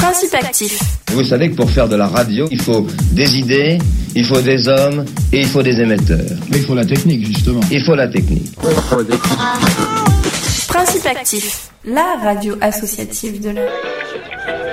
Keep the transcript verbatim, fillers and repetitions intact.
Principe actif. Vous savez que pour faire de la radio, il faut des idées, il faut des hommes et il faut des émetteurs. Mais il faut la technique, justement. Il faut la technique. Principe actif, la radio associative de la...